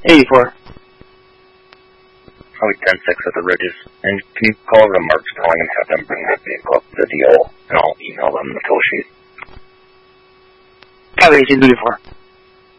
84. Highway 10-6 at the Ridges. And can you call the Marks calling and have them bring that vehicle up to the deal, and I'll email them the tow sheet. Highway 1834.